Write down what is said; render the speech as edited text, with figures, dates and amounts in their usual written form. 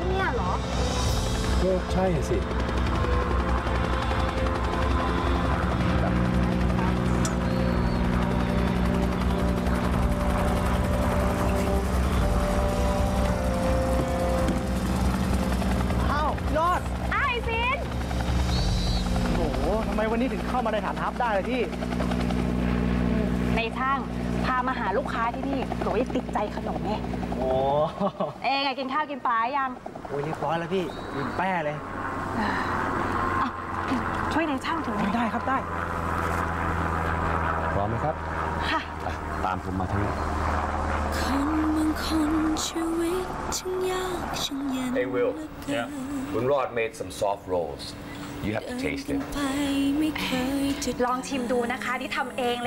ที่นี่เหรอก็ใช่สิยอดไอ้ฟินโอ้โหทำไมวันนี้ถึงเข้ามาในฐานทัพได้เลยพี่ในช่างพามาหาลูกค้าที่นี่หนูจะติดใจขนมไงโอ้เองไงกินข้าวกินปลายังโอ้ยเรียบร้อยแล้วพี่มีแป้เลยช่วยในช่างถึงได้ครับได้พร้อมไหมครับค่ะตามผมมาทางนี้ Hey Will, yeah. When Rod made some soft rolls, you have to taste it. ลองชิมดูนะคะที่ทำเอง